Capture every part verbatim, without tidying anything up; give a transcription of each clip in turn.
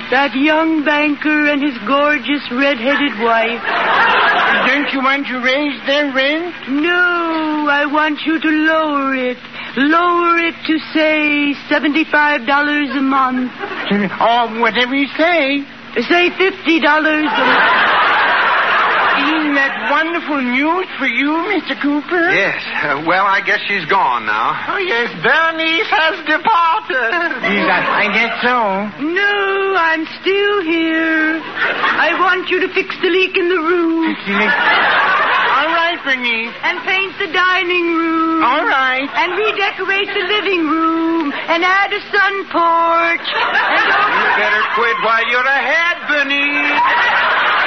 That young banker and his gorgeous red-headed wife. Don't you want to raise their rent? No, I want you to lower it. Lower it to, say, seventy-five dollars a month. Or whatever you say. Say fifty dollars a month. Isn't that wonderful news for you, Mister Cooper? Yes. Uh, well, I guess she's gone now. Oh, yes. Bernice has departed. Yes, I, I guess so. No, I'm still here. I want you to fix the leak in the roof. All right, Bernice. And paint the dining room. All right. And redecorate the living room. And add a sun porch. And don't... You better quit while you're ahead, Bernice.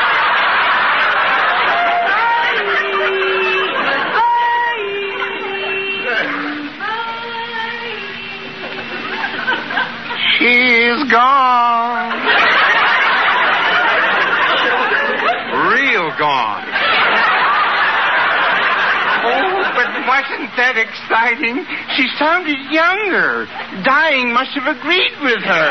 She's gone. Real gone. Oh, but wasn't that exciting? She sounded younger. Dying must have agreed with her.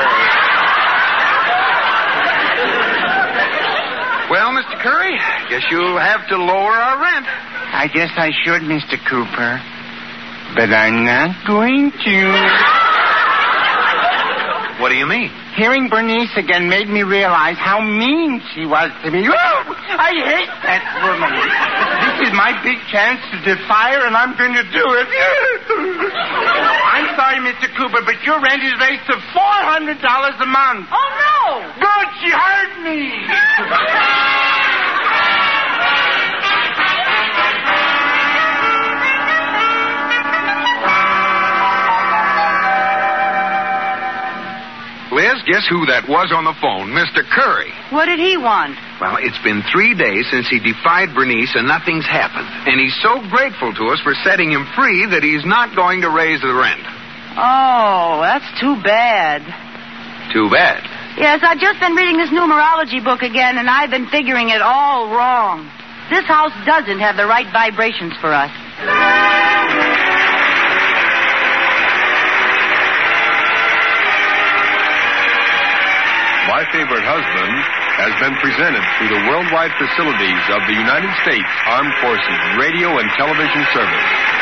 Well, Mister Curry, guess you'll have to lower our rent. I guess I should, Mister Cooper. But I'm not going to. What do you mean? Hearing Bernice again made me realize how mean she was to me. Oh, I hate that woman. This is my big chance to defy her, and I'm going to do it. I'm sorry, Mister Cooper, but your rent is raised to four hundred dollars a month. Oh, no! Good, she heard me. Liz, guess who that was on the phone? Mister Curry. What did he want? Well, it's been three days since he defied Bernice and nothing's happened. And he's so grateful to us for setting him free that he's not going to raise the rent. Oh, that's too bad. Too bad. Yes, I've just been reading this numerology book again, and I've been figuring it all wrong. This house doesn't have the right vibrations for us. My Favorite Husband has been presented through the worldwide facilities of the United States Armed Forces Radio and Television Service.